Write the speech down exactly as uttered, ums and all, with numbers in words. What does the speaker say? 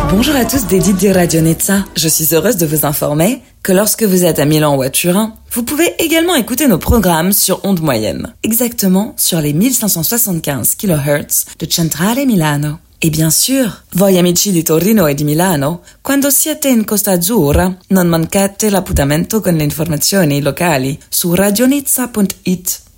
Bonjour à tous des Dites de Radio Nizza. Je suis heureuse de vous informer que lorsque vous êtes à Milan ou à Turin, vous pouvez également écouter nos programmes sur ondes moyennes, exactement sur les mille cinq cent soixante-quinze kilohertz de Centrale Milano. E bien sûr, voi amici di Torino e di Milano, quando siete in Costa Azzurra, non mancate l'appuntamento con le informazioni locali su radionizza punto it.